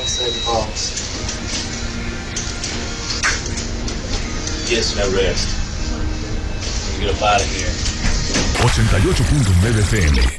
inside the box. Gets no rest. You get up out of here. 88.9 FM